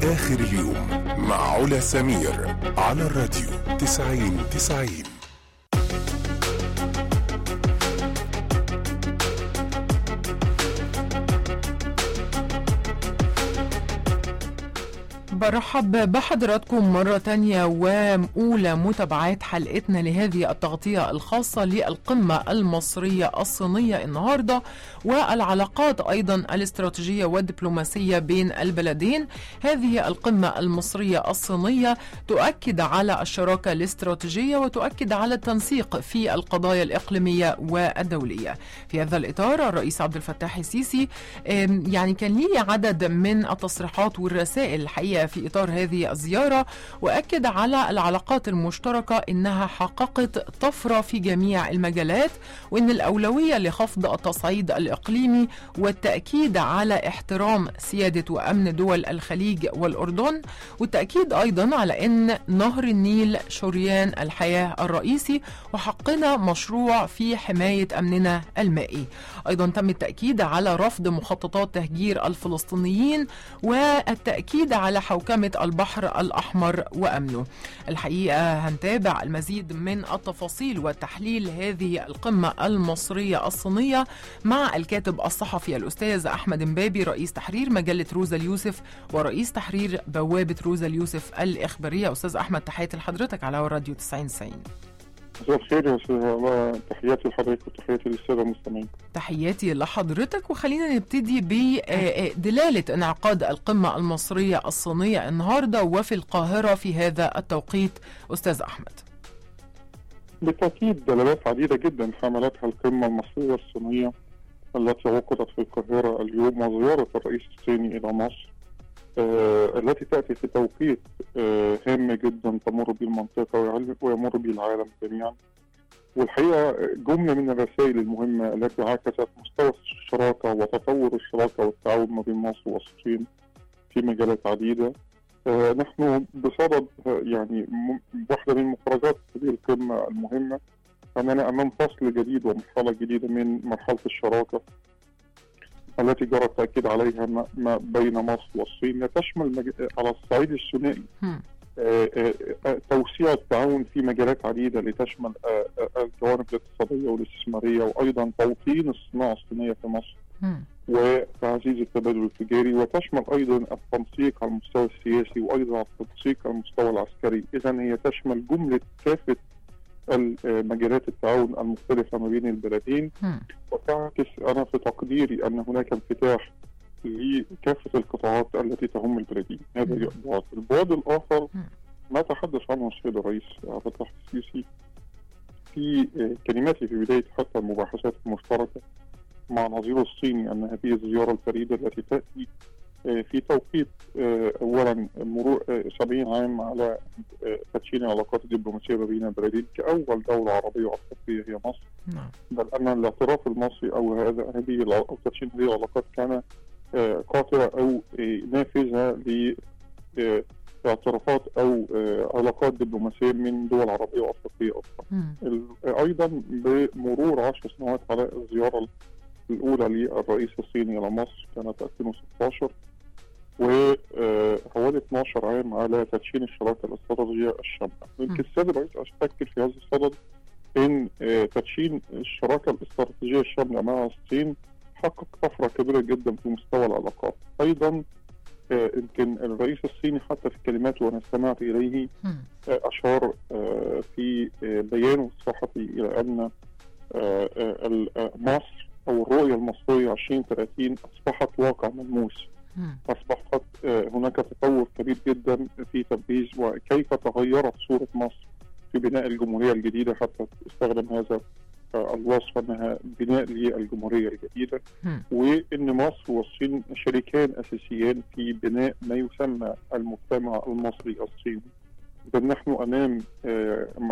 آخر اليوم مع علا سمير على الراديو 90-90. برحب بحضراتكم مرة تانية وأولى متابعات حلقتنا لهذه التغطية الخاصة للقمة المصرية الصينية النهاردة والعلاقات أيضا الاستراتيجية والدبلوماسية بين البلدين. هذه القمة المصرية الصينية تؤكد على الشراكة الاستراتيجية وتؤكد على التنسيق في القضايا الإقليمية والدولية. في هذا الإطار الرئيس عبد الفتاح السيسي كان ليه عدد من التصريحات والرسائل الحقيقة في إطار هذه الزيارة، وأكد على العلاقات المشتركة إنها حققت طفرة في جميع المجالات، وإن الأولوية لخفض التصعيد الإقليمي والتأكيد على احترام سيادة وأمن دول الخليج والأردن، والتأكيد أيضا على أن نهر النيل شريان الحياة الرئيسي وحقنا مشروع في حماية أمننا المائي. أيضا تم التأكيد على رفض مخططات تهجير الفلسطينيين والتأكيد على حوكمة البحر الأحمر وأمنه. الحقيقة هنتابع المزيد من التفاصيل وتحليل هذه القمة المصرية الصينية مع الكاتب الصحفي الأستاذ أحمد مبابي، رئيس تحرير مجلة روزا اليوسف ورئيس تحرير بوابة روزا اليوسف الإخبارية. أستاذ أحمد، تحياتي لحضرتك على الراديو 90-90. مساء الخير يا أستاذ علا، تحياتي لحضرتك وتحياتي للسادة المستمعين. تحياتي لحضرتك، وخلينا نبتدي بدلالة انعقاد القمة المصرية الصينية النهاردة وفي القاهرة في هذا التوقيت. أستاذ أحمد. بالتأكيد دلالات عديدة جدا حملتها القمة المصرية الصينية التي عقدت في القاهرة اليوم، وزيارة الرئيس الصيني إلى مصر التي تأتي في توقيت هام جدا تمر به المنطقة ويمر به العالم جميعا. والحقيقة جملة من الرسائل المهمة التي عكست مستوى الشراكة وتطور الشراكة والتعاون ما بين مصر والصين في مجالات عديدة. نحن بصدد واحدة من مخرجات هذه القمة المهمة أننا أمام فصل جديد ومرحلة جديدة من مرحلة الشراكة التي جرى التأكيد عليها ما بين مصر والصين، تشمل على الصعيد الثنائي توسيع التعاون في مجالات عديدة لتشمل الجوانب الاقتصادية والاستثمارية، وأيضا توطين الصناعة الصينية في مصر وتعزيز التبادل التجاري، وتشمل أيضا التنسيق على المستوى السياسي وأيضا التنسيق على المستوى العسكري. إذن هي تشمل جملة كافة مجالات التعاون المختلفة ما بين البلدين، وتعكس أنا في تقديري أن هناك انفتاح لكافة القطاعات التي تهم البلدين. هذا البعد. البعد الآخر ما تحدث عنه السيد الرئيس عبد الفتاح السيسي في كلماته في بداية حتى المباحثات المشتركة مع نظيره الصيني، أن هذه الزيارة الفريدة التي تأتي في توقيت أولا مرور 70 عام على تدشين العلاقات الدبلوماسية ما بين البلدين كأول دولة عربية وأفريقية هي مصر. بل أن الاعتراف المصري أو تدشين هذه العلاقات كان قاطرة أو نافذة لاعترافات أو علاقات دبلوماسية من دول عربية وأفريقية أخرى. أيضا بمرور 10 سنوات على الزيارة الأولى للرئيس الصيني إلى مصر كانت 2016، وحوالي 12 عام على تدشين الشراكة الاستراتيجية الشاملة. يمكن السيد الرئيس أشتكل في هذا الصدد أن تدشين الشراكة الاستراتيجية الشاملة مع الصين حقق طفرة كبيرة جدا في مستوى العلاقات. أيضا يمكن الرئيس الصيني حتى في كلماته وأنا استمعت إليه أشار في بيانه الصحفي إلى أن مصر أو الرؤية المصرية 2030 أصبحت واقع ملموس. أصبحت هناك تطور كبير جدا في تنفيذ وكيف تغيرت صورة مصر في بناء الجمهورية الجديدة، حتى استخدم هذا الوصف أنها بناء للجمهورية الجديدة، وأن مصر والصين شريكان أساسيان في بناء ما يسمى المجتمع المصري الصيني. إذا نحن أمام